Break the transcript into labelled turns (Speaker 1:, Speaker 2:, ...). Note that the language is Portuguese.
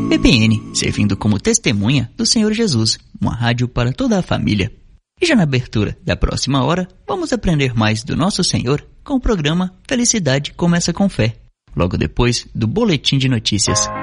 Speaker 1: PPN, servindo como testemunha do Senhor Jesus, uma rádio para toda a família. E já na abertura da próxima hora, vamos aprender mais do nosso Senhor com o programa Felicidade Começa com Fé, logo depois do Boletim de Notícias.